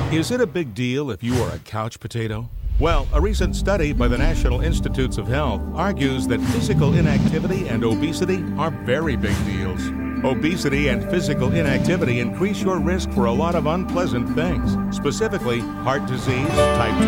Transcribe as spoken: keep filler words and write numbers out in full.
Is it a big deal if you are a couch potato? Well, a recent study by the National Institutes of Health argues that physical inactivity and obesity are very big deals. Obesity and physical inactivity increase your risk for a lot of unpleasant things, specifically heart disease, type two